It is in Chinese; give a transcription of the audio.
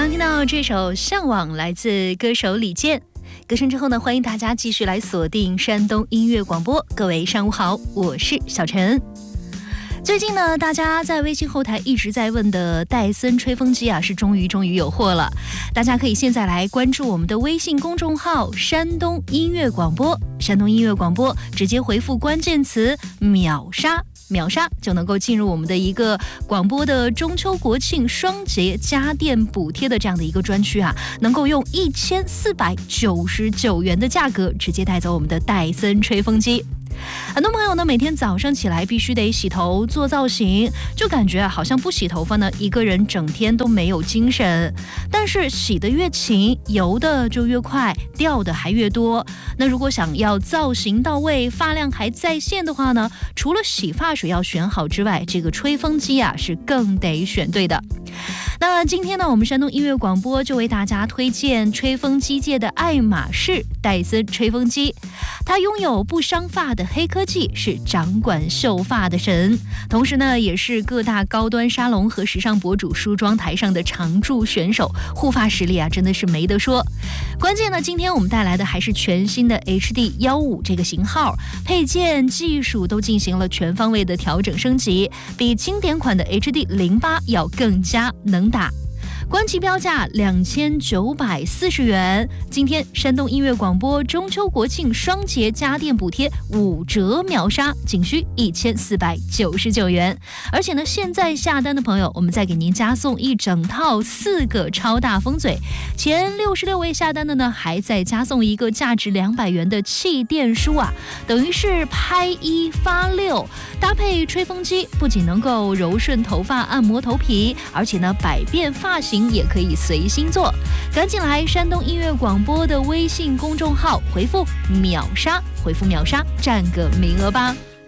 刚听到这首《向往》来自歌手李健。歌声之后呢，欢迎大家继续来锁定山东音乐广播。各位上午好，我是小陈。最近呢，大家在微信后台一直在问的戴森吹风机啊，是终于有货了。大家可以现在来关注我们的微信公众号山东音乐广播，山东音乐广播直接回复关键词秒杀，秒杀就能够进入我们的一个广播的中秋国庆双节家电补贴的这样的一个专区啊，能够用1499元的价格直接带走我们的戴森吹风机。很多朋友呢，每天早上起来必须得洗头做造型，就感觉好像不洗头发呢，一个人整天都没有精神。但是洗得越勤，油的就越快，掉的还越多。那如果想要造型到位，发量还在线的话呢，除了洗发水要选好之外，这个吹风机啊是更得选对的。那今天呢，我们山东音乐广播就为大家推荐吹风机界的爱马仕戴森吹风机。它拥有不伤发的黑科技，是掌管秀发的神，同时呢，也是各大高端沙龙和时尚博主梳妆台上的常驻选手，护发实力啊真的是没得说。关键呢，今天我们带来的还是全新的 HD15这个型号，配件技术都进行了全方位的调整升级，比经典款的 HD08要更加能打。官旗标价2940元。今天山东音乐广播中秋国庆双节家电补贴5折秒杀，仅需1499元。而且呢，现在下单的朋友，我们再给您加送一整套4个超大风嘴。前66位下单的呢，还再加送一个价值200元的气垫梳啊，等于是拍1发6。搭配吹风机，不仅能够柔顺头发、按摩头皮，而且呢，百变发型也可以随心做。赶紧来山东音乐广播的微信公众号回复秒杀，回复秒杀，占个名额吧。